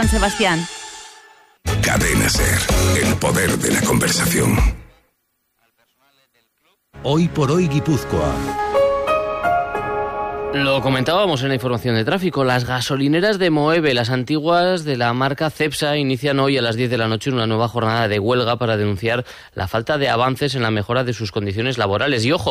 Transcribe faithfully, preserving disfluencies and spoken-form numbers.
San Sebastián. Cadena Ser, el poder de la conversación. Hoy por hoy Guipúzcoa. Lo comentábamos en la información de tráfico. Las gasolineras de Moeve, las antiguas de la marca Cepsa, inician hoy a las diez de la noche una nueva jornada de huelga para denunciar la falta de avances en la mejora de sus condiciones laborales. Y ojo,